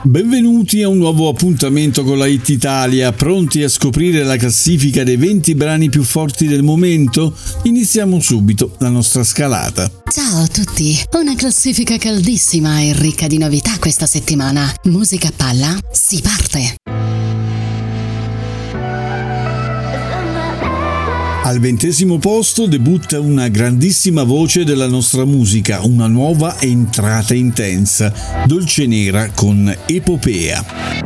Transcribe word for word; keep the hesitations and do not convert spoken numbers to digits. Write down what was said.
Benvenuti a un nuovo appuntamento con la Hit Italia, pronti a scoprire la classifica dei venti brani più forti del momento? Iniziamo subito la nostra scalata. Ciao a tutti, una classifica caldissima e ricca di novità questa settimana. Musica a palla, si parte! Al ventesimo posto debutta una grandissima voce della nostra musica, una nuova entrata intensa, Dolcenera con Epopea.